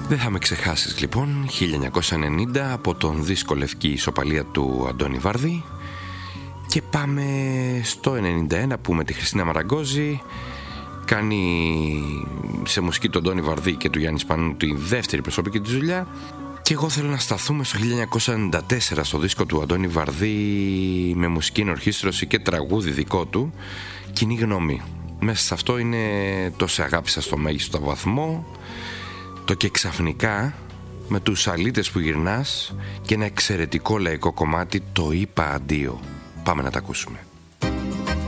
Δεν θα με ξεχάσεις λοιπόν, 1990, από τον δίσκο Λευκή Ισοπαλία του Αντώνη Βαρδί. Και πάμε στο 91 που με τη Χριστίνα Μαραγκόζη κάνει σε μουσική του Αντώνη Βαρδί και του Γιάννη Σπανού τη δεύτερη προσωπική της δουλειά. Και εγώ θέλω να σταθούμε στο 1994 στο δίσκο του Αντώνη Βαρδί με μουσική ενορχήστρωση και τραγούδι δικό του, Κοινή Γνώμη. Μέσα σε αυτό είναι το «Σε αγάπησα στο μέγιστο βαθμό», το «Και ξαφνικά», με τους αλήτες που γυρνάς και ένα εξαιρετικό λαϊκό κομμάτι, «Το είπα αντίο». Πάμε να τα ακούσουμε.